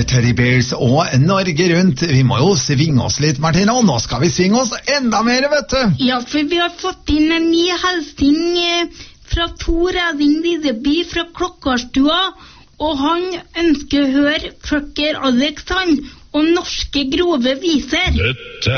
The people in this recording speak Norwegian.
Teddy Bears og Norge rundt. Vi må jo svinge oss litt, Martina, og nå skal vi svinge oss enda mer, vet du. Ja, for vi har fått inn en ny hilsing fra Tor Eding Lideby fra Klokkarstua, og han ønsker å høre Fucker Alexand og norske grove viser. Dette